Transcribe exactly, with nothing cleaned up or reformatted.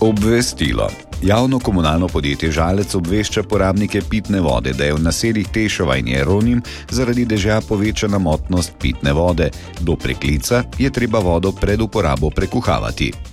Obvestilo. Javno komunalno podjetje Žalec obvešča porabnike pitne vode, da je v naseljih Tešova in Jeronim zaradi dežja povečana motnost pitne vode. Do preklica je treba vodo pred uporabo prekuhavati.